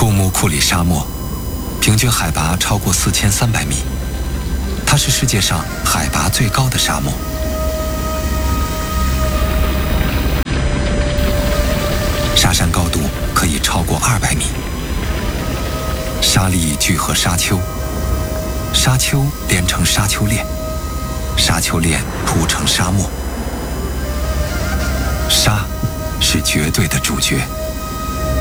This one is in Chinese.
库木库里沙漠平均海拔超过4300米，它是世界上海拔最高的沙漠。沙山高度可以超过200米。沙砾聚合沙丘，沙丘连成沙丘链，沙丘链铺成沙漠。沙是绝对的主角。